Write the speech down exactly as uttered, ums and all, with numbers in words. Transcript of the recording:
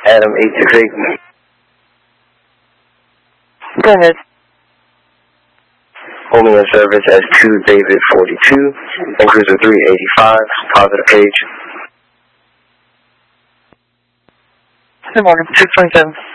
Adam eight six eight. Go ahead. Holding in service as two David forty-two, and cruiser three eighty-five, positive page. Hey, Morgan, six twenty-seven.